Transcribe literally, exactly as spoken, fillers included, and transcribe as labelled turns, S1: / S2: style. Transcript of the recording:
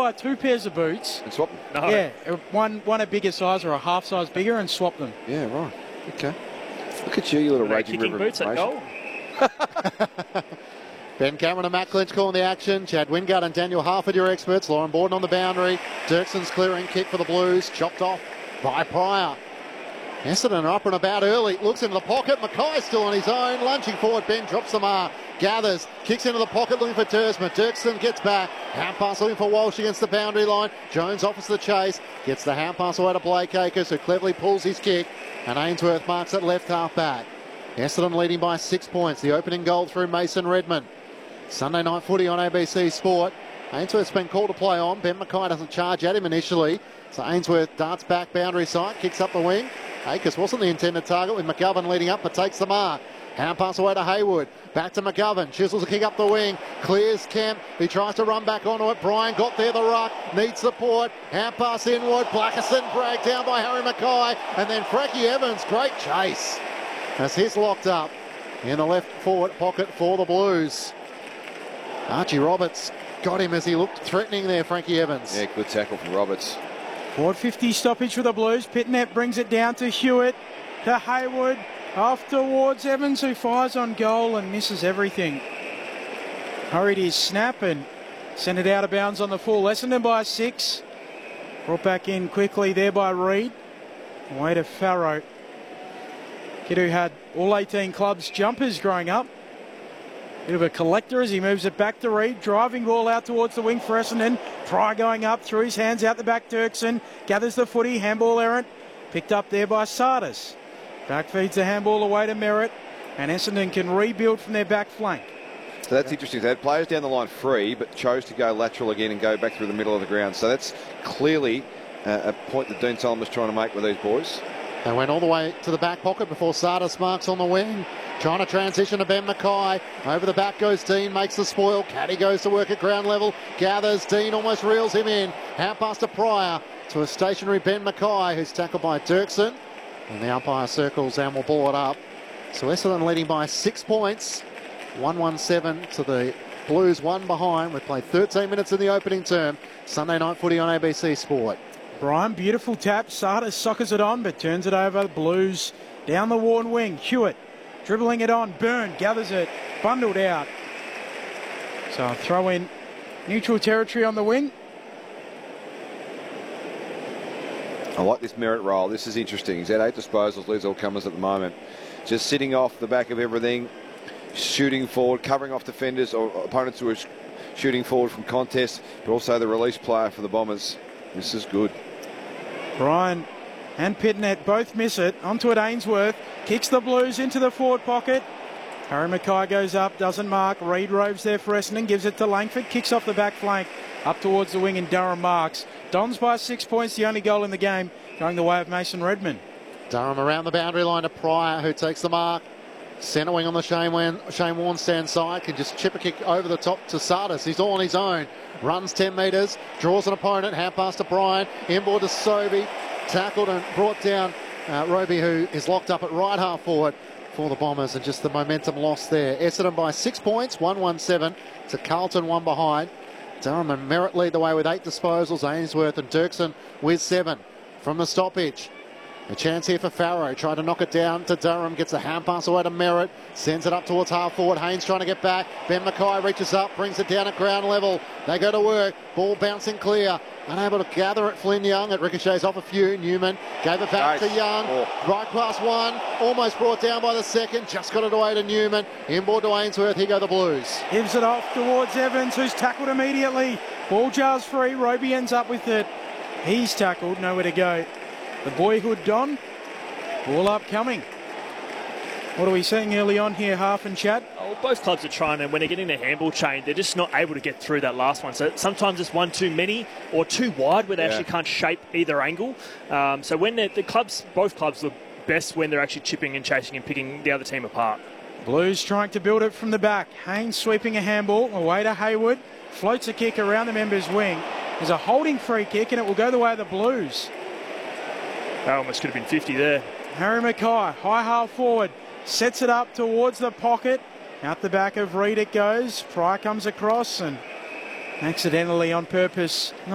S1: buy two pairs of boots.
S2: And swap them?
S1: No. Yeah, one, one a bigger size or a half size bigger and swap them.
S2: Yeah, right. Okay. Look at you, you little raging river
S3: boots at goal.
S4: Ben Cameron and Matt Clinch calling the action. Chad Wingard and Daniel Harford, your experts. Lauren Borden on the boundary. Dirkson's clearing kick for the Blues. Chopped off by Pryor. Essendon are up and about early. Looks into the pocket. Mackay still on his own. Lunging forward. Ben drops the mark. Gathers. Kicks into the pocket looking for Dersma. Dirkson gets back. Hand pass looking for Walsh against the boundary line. Jones offers the chase. Gets the hand pass away to Blake Acres, who cleverly pulls his kick. And Ainsworth marks at left half back. Essendon leading by six points. The opening goal through Mason Redmond. Sunday night footy on A B C Sport. Ainsworth's been called to play on. Ben Mackay doesn't charge at him initially. So Ainsworth darts back boundary side. Kicks up the wing. Acres wasn't the intended target with McGovern leading up but takes the mark. Hand pass away to Haywood. Back to McGovern. Chisels a kick up the wing. Clears Kemp. He tries to run back onto it. Brian got there the ruck. Needs support. Hand pass inward. Blackerson dragged down by Harry Mackay. And then Frankie Evans. Great chase. As he's locked up in the left forward pocket for the Blues. Archie Roberts got him as he looked threatening there, Frankie Evans.
S2: Yeah, good tackle from Roberts.
S1: four fifty stoppage for the Blues. Pitnet brings it down to Hewitt. To Haywood. Off towards Evans, who fires on goal and misses everything. Hurried his snap and sent it out of bounds on the full. Essendon by six. Brought back in quickly there by Reid. Away to Farrow. Kid who had all eighteen clubs jumpers growing up. Bit of a collector as he moves it back to Reid. Driving ball out towards the wing for Essendon. Pryor going up through his hands out the back. Dirkson gathers the footy. Handball errant. Picked up there by Sardis. Back feeds the handball away to Merritt. And Essendon can rebuild from their back flank.
S2: So that's interesting. They had players down the line free, but chose to go lateral again and go back through the middle of the ground. So that's clearly uh, a point that Dean Solomon was trying to make with these boys.
S4: They went all the way to the back pocket before Sardis marks on the wing. Trying to transition to Ben Mackay. Over the back goes Dean, makes the spoil. Caddy goes to work at ground level. Gathers. Dean almost reels him in. Hand pass to Pryor. To a stationary Ben Mackay, who's tackled by Dirkson. And the umpire circles and will ball it up. So Essendon leading by six points. one one seven to the Blues, one behind. We've played thirteen minutes in the opening term. Sunday night footy on A B C Sport.
S1: Brian, beautiful tap. Sardis sockers it on, but turns it over. Blues down the worn wing. Hewitt dribbling it on. Byrne gathers it. Bundled out. So I'll throw in neutral territory on the wing.
S2: I like this Merritt role. This is interesting. He's had eight disposals, leads all comers at the moment. Just sitting off the back of everything, shooting forward, covering off defenders or opponents who are sh shooting forward from contests, but also the release player for the Bombers. This is good.
S1: Brian and Pitnet both miss it. Onto it Ainsworth. Kicks the Blues into the forward pocket. Harry Mackay goes up, doesn't mark. Reid roves there for Essendon, gives it to Langford. Kicks off the back flank, up towards the wing, and Durham marks. Dons by six points, the only goal in the game, going the way of Mason Redmond.
S4: Durham around the boundary line to Pryor, who takes the mark. Centre wing on the Shane, Wan Shane Warne stand side, can just chip a kick over the top to Sardis. He's all on his own. Runs ten metres, draws an opponent, hand pass to Brian, inboard to Sobey, tackled and brought down uh, Roby, who is locked up at right half forward for the Bombers, and just the momentum lost there. Essendon by six points, one one seven to Carlton, one behind. Durham and Merritt lead the way with eight disposals. Ainsworth and Dirkson with seven from the stoppage. A chance here for Farrow. Tried to knock it down to Durham. Gets a hand pass away to Merritt. Sends it up towards half forward. Haynes trying to get back. Ben Mackay reaches up. Brings it down at ground level. They go to work. Ball bouncing clear. Unable to gather it. Flynn Young. It ricochets off a few. Newman gave it back nice. to Young. Oh. Right past one. Almost brought down by the second. Just got it away to Newman. Inboard to Ainsworth. Here go the Blues.
S1: Gives it off towards Evans, who's tackled immediately. Ball jars free. Roby ends up with it. He's tackled. Nowhere to go. The boyhood Don. Ball upcoming. What are we seeing early on here, Half and Chad?
S3: Oh, both clubs are trying, and when they're getting their handball chain, they're just not able to get through that last one. So sometimes it's one too many or too wide where they yeah. actually can't shape either angle. Um, so when the clubs, both clubs look best when they're actually chipping and chasing and picking the other team apart.
S1: Blues trying to build it from the back. Haynes sweeping a handball away to Haywood. Floats a kick around the members' wing. There's a holding free kick, and it will go the way of the Blues.
S3: That almost could have been fifty there.
S1: Harry Mackay, high half forward, sets it up towards the pocket. Out the back of Reid it goes. Pryor comes across and accidentally on purpose